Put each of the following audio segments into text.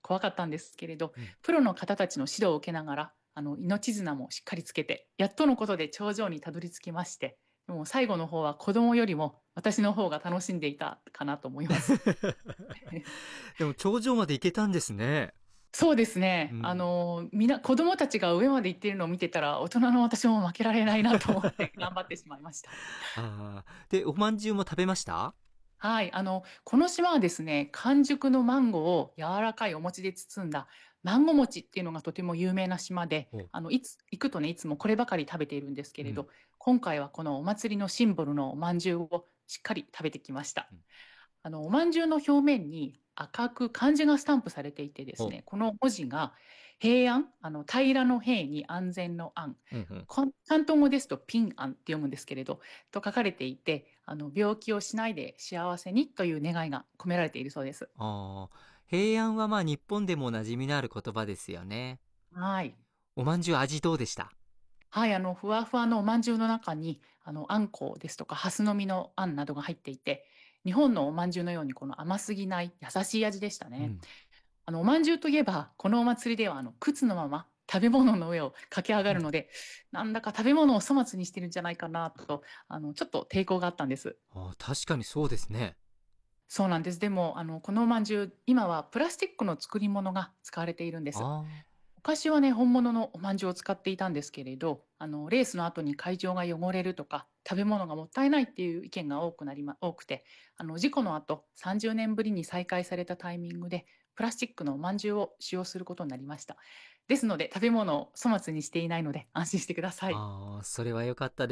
怖かったんですけれど、 うん。 プロの方たちの指導を受けながら、命綱もしっかりつけて、やっとのことで頂上にたどり着きまして、もう最後の方は子供よりも私の方が楽しんでいたかなと思います。 でも頂上まで行けたんですね。 そうですね。 うん。 子供たちが上まで行っているのを見てたら、大人の私も負けられないなと思って頑張ってしまいました。 ああ。で、お饅頭も食べました？ はい。この島はですね、完熟のマンゴーを柔らかいお餅で包んだマンゴー餅っていうのがとても有名な島で、 お。 行くとね、いつもこればかり食べているんですけうん。 れど、今回はこのお祭りのシンボルのお饅頭をしっかり食べてきました。 うん。 お饅頭の表面に赤く漢字がスタンプされていてですお。 ね、この文字が平安、平らの平に安全の安、 うんうん。 広東語ですとピンアンって読むんですけれど、と書かれていて、病気をしないで幸せにという願いが込められているそうです。 ああ。平安はまあ日本でも馴染みのある言葉ですよね。 はい。 お饅頭味どうでした？ はい、ふわふわのお饅頭の中に、あんこですとか、ハスの実のあんなどが入っていて、日本のお饅頭のようにこの甘すぎない優しい味でしたね。 うん。 お饅頭といえば、このお祭りでは、靴のまま食べ物の上を駆け上がるので、なんだか食べ物を粗末にしてるんじゃないかなと、ちょっと抵抗があったんです。 ああ、確かにそうですね。 そうなんです。でも、このお饅頭、今はプラスチックの作り物が使われているんです。 ああ。 昔はね、本物のお饅頭を使っていたんですけれど、レースの後に会場が汚れるとか、食べ物がもったいないっていう意見が多くて、事故の後、30年ぶりに再開されたタイミングで、プラスチックのお饅頭を使用することになりました。ですので、食べ物を粗末にしていないので、安心してください。 ああ、それは良かったです。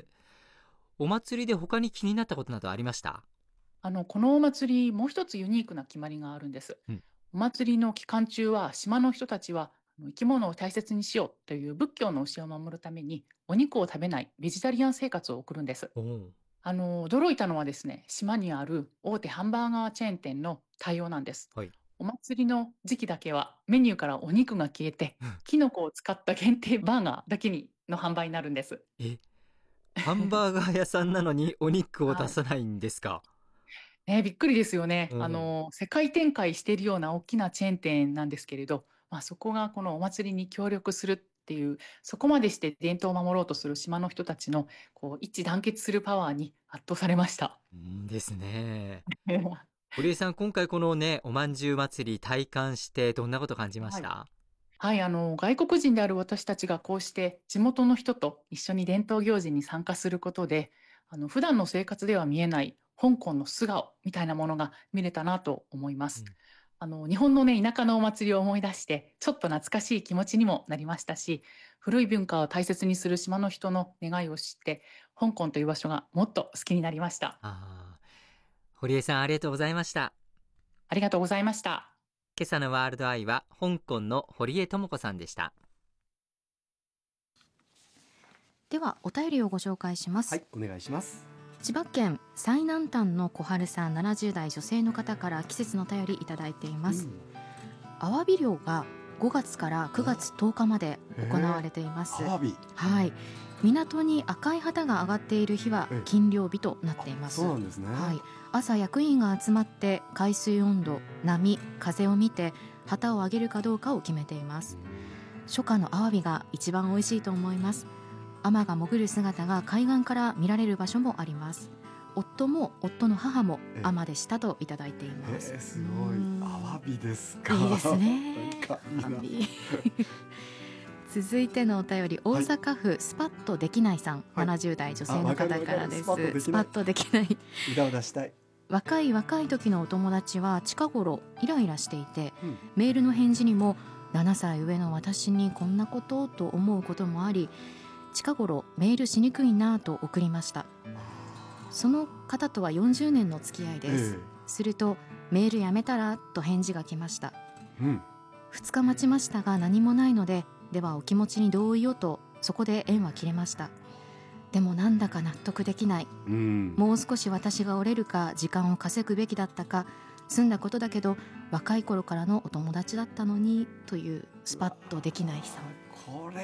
お祭りで他に気になったことなどありました？ このお祭り、もう一つユニークな決まりがあるんです。 うん。 お祭りの期間中は、島の人たちは、生き物を大切にしようという仏教の教えを守るために、お肉を食べないベジタリアン生活を送るんです。 おお。 驚いたのはですね、島にある大手ハンバーガーチェーン店の対応なんです。 はい。 お祭りの時期だけはメニューからお肉が消えて、キノコを使った限定バーガーだけの販売になるんです。 え、ハンバーガー屋さんなのにお肉を出はい。 さないんですか？ ね、びっくりですよね。 うん。 世界展開しているような大きなチェーン店なんですけれど、そこがこのお祭りに協力するっていう、そこまでして伝統を守ろうとする島の人たちのこう一致団結するパワーに圧倒されました。 んですね。堀江さん、今回このね、おまんじゅう祭り体感してどんなこと感じましはい。 た？ はい、外国人である私たちがこうして地元の人と一緒に伝統行事に参加することで、普段の生活では見えない香港の素顔みたいなものが見れたなと思います。 うん。 日本のね、田舎のお祭りを思い出して、ちょっと懐かしい気持ちにもなりましたし、古い文化を大切にする島の人の願いを知って、香港という場所がもっと好きになりました。 ああ、堀江さんありがとうございました。 ありがとうございました。 今朝のワールドアイは香港の堀江智子さんでした。 ではお便りをご紹介します。 はい、お願いします。 千葉県最南端の小春さん、70代女性の方から季節の便りいただいています。アワビ漁が5月から9月10日まで行われています。 アワビ。 はい、港に赤い旗が上がっている日は禁漁日となっています。 そうなんですね。 はい、朝役員が集まって海水温度、波、風を見て旗を上げるかどうかを決めています。初夏のアワビが一番美味しいと思います。海女が潜る姿が海岸から見られる場所もあります。夫も夫の母も海女でしたといただいています。 すごい。アワビですか。 いいですね。 なんかいいな。 続いてのお便り、大阪府スパッとできないさん、 はい、 70代女性の方からです。 スパッとできない。歌を出したい。 若い時のお友達は近頃イライラしていて、メールの返事にも7歳上の私にこんなことと思うこともあり、近頃メールしにくいなと送りました。その方とは40年の付き合いです。するとメールやめたらと返事が来ました。2日待ちましたが何もないので、ではお気持ちに同意をと、そこで縁は切れました。でもなんだか納得できない。もう少し私が折れるか時間を稼ぐべきだったか、済んだことだけど若い頃からのお友達だったのに、というスパッとできないさん。 これ